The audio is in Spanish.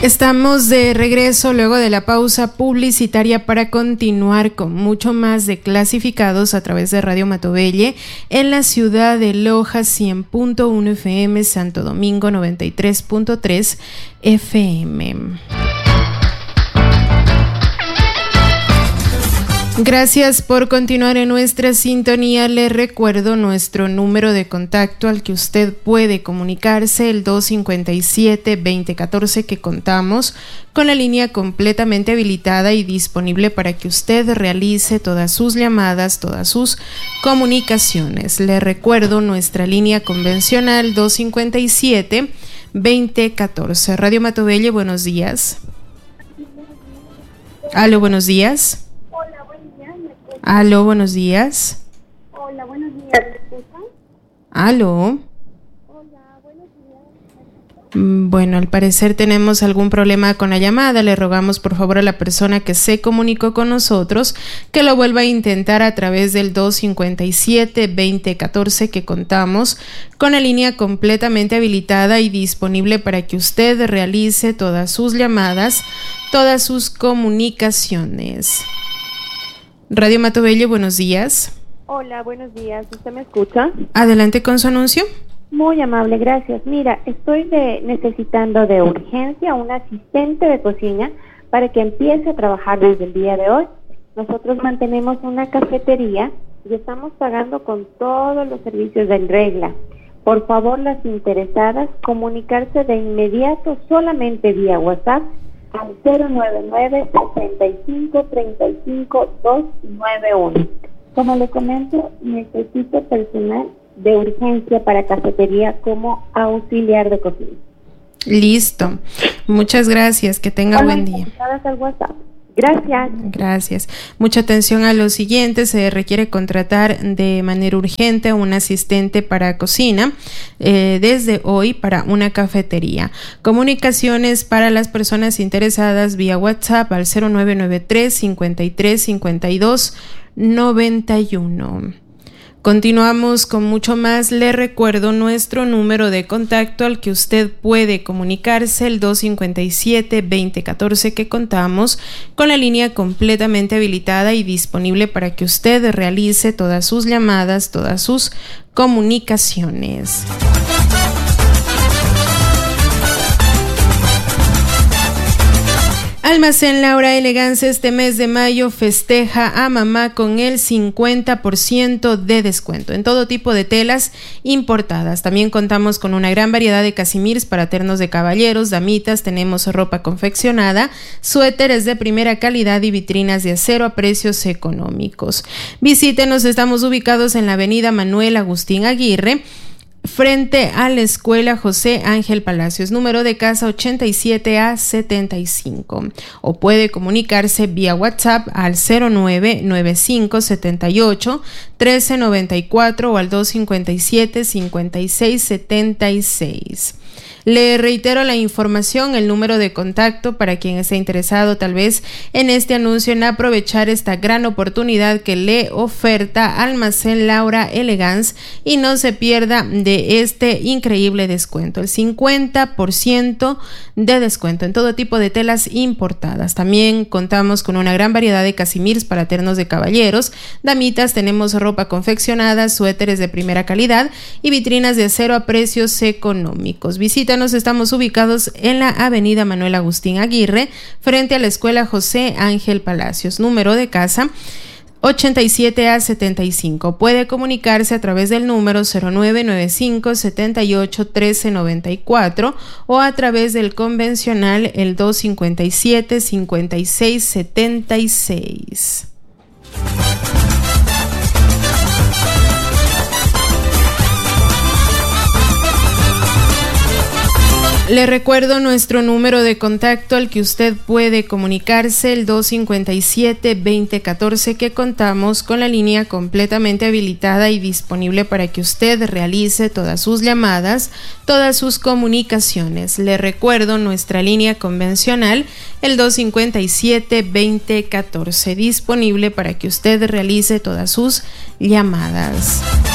Estamos de regreso luego de la pausa publicitaria para continuar con mucho más de Clasificados a través de Radio Matobelle en la ciudad de Loja 100.1 FM, Santo Domingo 93.3 FM. Gracias por continuar en nuestra sintonía. Le recuerdo nuestro número de contacto al que usted puede comunicarse, el 257-2014, que contamos con la línea completamente habilitada y disponible para que usted realice todas sus llamadas, todas sus comunicaciones. Le recuerdo nuestra línea convencional 257-2014. Radio Matobelle, buenos días. Aló, buenos días. Aló, buenos días. Hola, buenos días. ¿Me escuchan? Aló. Hola, buenos días. Bueno, al parecer tenemos algún problema con la llamada. Le rogamos por favor a la persona que se comunicó con nosotros que lo vuelva a intentar a través del 257-2014, que contamos con la línea completamente habilitada y disponible para que usted realice todas sus llamadas, todas sus comunicaciones. Radio Matobelle, buenos días. Hola, buenos días. ¿Usted me escucha? Adelante con su anuncio. Muy amable, gracias. Mira, estoy necesitando de urgencia un asistente de cocina para que empiece a trabajar desde el día de hoy. Nosotros mantenemos una cafetería y estamos pagando con todos los servicios en regla. Por favor, las interesadas, comunicarse de inmediato solamente vía WhatsApp al 099-6535-291. Como le comento, necesito personal de urgencia para cafetería como auxiliar de cocina. Listo. Muchas gracias. Que tenga buen día. Al WhatsApp. Gracias. Gracias. Mucha atención a lo siguiente. Se requiere contratar de manera urgente a un asistente para cocina desde hoy para una cafetería. Comunicaciones para las personas interesadas vía WhatsApp al 0993 53 52 91. Continuamos con mucho más. Le recuerdo nuestro número de contacto al que usted puede comunicarse, el 257-2014, que contamos con la línea completamente habilitada y disponible para que usted realice todas sus llamadas, todas sus comunicaciones. Almacén Laura Elegance este mes de mayo festeja a mamá con el 50% de descuento en todo tipo de telas importadas. También contamos con una gran variedad de casimirs para ternos de caballeros, damitas, tenemos ropa confeccionada, suéteres de primera calidad y vitrinas de acero a precios económicos. Visítenos, estamos ubicados en la avenida Manuel Agustín Aguirre, frente a la Escuela José Ángel Palacios, número de casa 87A75, o puede comunicarse vía WhatsApp al 0995 78 1394 o al 257 56 76. Le reitero la información, el número de contacto para quien esté interesado tal vez en este anuncio, en aprovechar esta gran oportunidad que le oferta Almacén Laura Elegance y no se pierda de este increíble descuento, el 50% de descuento en todo tipo de telas importadas. También contamos con una gran variedad de casimirs para ternos de caballeros, damitas, tenemos ropa confeccionada, suéteres de primera calidad y vitrinas de acero a precios económicos. Visítanos, estamos ubicados en la avenida Manuel Agustín Aguirre, frente a la Escuela José Ángel Palacios, número de casa 87A75. Puede comunicarse a través del número 0995 78 1394 o a través del convencional el 257 56 76. Le recuerdo nuestro número de contacto al que usted puede comunicarse, el 257-2014, que contamos con la línea completamente habilitada y disponible para que usted realice todas sus llamadas, todas sus comunicaciones. Le recuerdo nuestra línea convencional, el 257-2014, disponible para que usted realice todas sus llamadas.